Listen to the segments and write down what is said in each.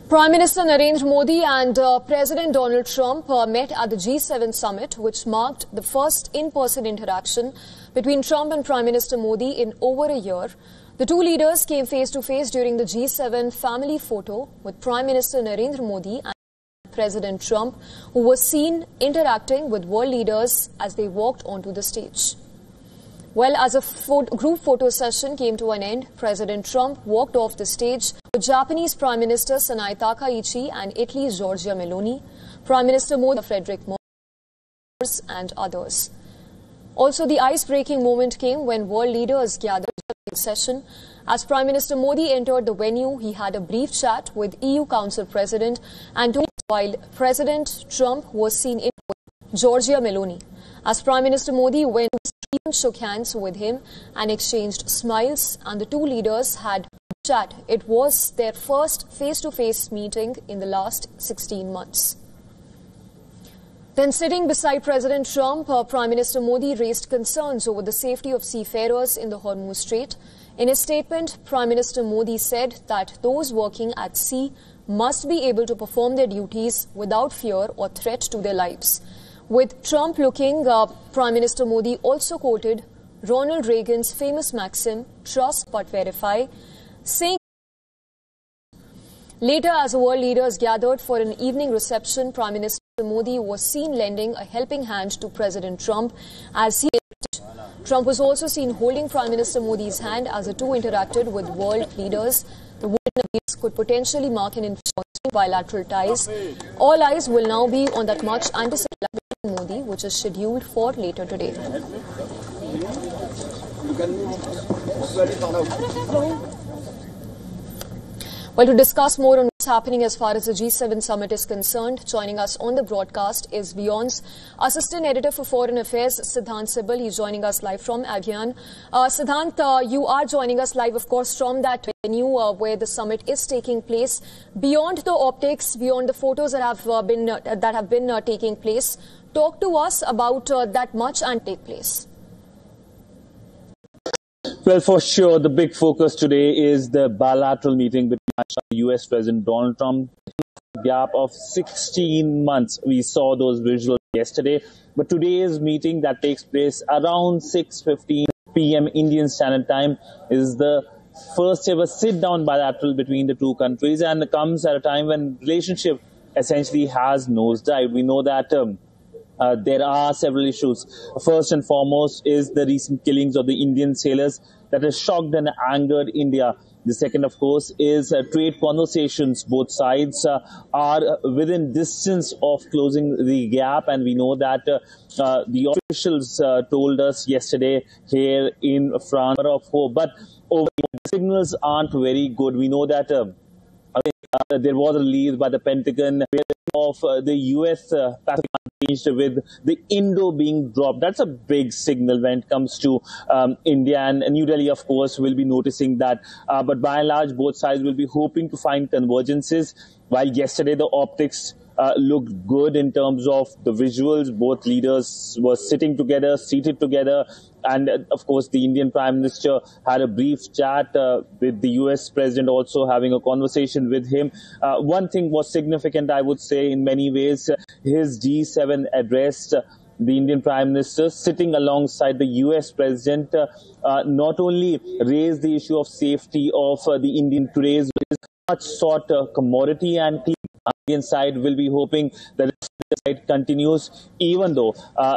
Prime Minister Narendra Modi and President Donald Trump met at the G7 summit, which marked the first in-person interaction between Trump and Prime Minister Modi in over a year. The two leaders came face-to-face during the G7 family photo with Prime Minister Narendra Modi and President Trump, who was seen interacting with world leaders as they walked onto the stage. Well, as a group photo session came to an end, President Trump walked off the stage with Japanese Prime Minister Sanae Takaichi and Italy's Giorgia Meloni, Prime Minister Modi, Frederick Merz and others. Also, the ice-breaking moment came when world leaders gathered in a session. As Prime Minister Modi entered the venue, he had a brief chat with EU Council President Antonio, while President Trump was seen in with Giorgia Meloni. As Prime Minister Modi went shook hands with him and exchanged smiles, and the two leaders had a chat. It was their first face-to-face meeting in the last 16 months. Then, sitting beside President Trump, Prime Minister Modi raised concerns over the safety of seafarers in the Hormuz Strait. In his statement, Prime Minister Modi said that those working at sea must be able to perform their duties without fear or threat to their lives. With Trump looking, Prime Minister Modi also quoted Ronald Reagan's famous maxim, "Trust but verify," saying. Later, as the world leaders gathered for an evening reception, Prime Minister Modi was seen lending a helping hand to President Trump as he Trump was also seen holding Prime Minister Modi's hand as the two interacted with world leaders. The witness could potentially mark an important bilateral ties. All eyes will now be on that much anticipated Modi, which is scheduled for later today. Well, to discuss more on what's happening as far as the G7 summit is concerned, joining us on the broadcast is WION's Assistant Editor for Foreign Affairs, Siddhant Sibal. He's joining us live from Avian. Siddhant, you are joining us live, of course, from that venue where the summit is taking place. Beyond the optics, beyond the photos that have been taking place, talk to us about that much and take place. Well, for sure, the big focus today is the bilateral meeting between U.S. President Donald Trump. A gap of 16 months. We saw those visuals yesterday. But today's meeting that takes place around 6:15 p.m. Indian Standard Time is the first ever sit-down bilateral between the two countries, and comes at a time when relationship essentially has nosedived. We know that there are several issues. First and foremost is the recent killings of the Indian sailors that has shocked and angered India. The second, of course, is trade conversations. Both sides are within distance of closing the gap, and we know that the officials told us yesterday here in France of hope. But the signals aren't very good. We know that there was a release by the Pentagon of the U.S. with the Indo being dropped. That's a big signal when it comes to India, and New Delhi, of course, will be noticing that. But by and large, both sides will be hoping to find convergences. While yesterday the optics looked good in terms of the visuals, both leaders were sitting together, seated together, and of course the Indian Prime Minister had a brief chat with the US President, also having a conversation with him. One thing was significant, I would say, in many ways. His G7 address, the Indian Prime Minister sitting alongside the US President, not only raised the issue of safety of the Indian today's much sought commodity, and the Indian side will be hoping that the side continues, even though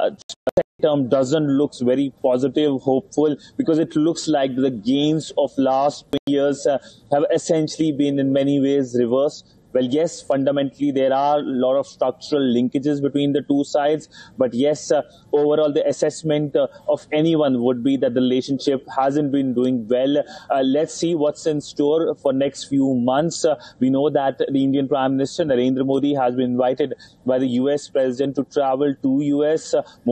term doesn't look very positive, hopeful, because it looks like the gains of last 20 years have essentially been in many ways reversed. Well, yes, fundamentally, there are a lot of structural linkages between the two sides. But yes, overall, the assessment of anyone would be that the relationship hasn't been doing well. Let's see what's in store for next few months. We know that the Indian Prime Minister, Narendra Modi, has been invited by the US President to travel to US.